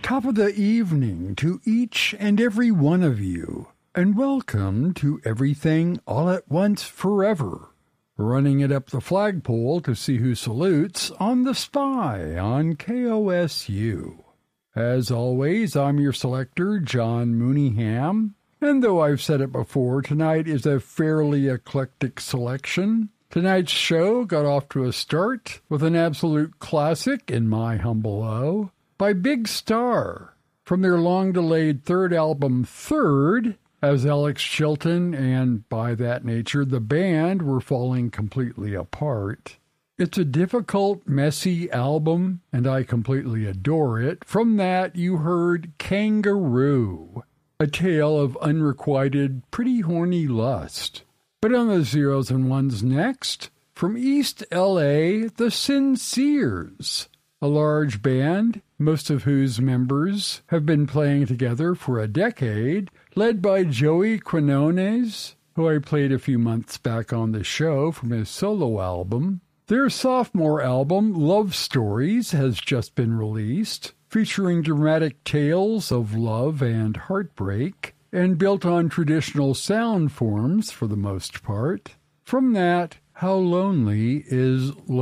Top of the evening to each and every one of you, and welcome to Everything All at Once Forever. Running it up the flagpole to see who salutes on the Spy on KOSU. As always, I'm your selector, John Mooneyham, and though I've said it before, tonight is a fairly eclectic selection. Tonight's show got off to a start with an absolute classic, in my humble O, by Big Star, from their long-delayed third album, Third, as Alex Chilton and, by that nature, the band were falling completely apart. It's a difficult, messy album, and I completely adore it. From that, you heard Kangaroo, a tale of unrequited, pretty horny lust. But on the zeros and ones next, from East L.A., the Sinceres, a large band, most of whose members have been playing together for a decade, led by Joey Quinones, who I played a few months back on the show from his solo album. Their sophomore album, Love Stories, has just been released, featuring dramatic tales of love and heartbreak, and built on traditional sound forms for the most part. From that, How Lonely Is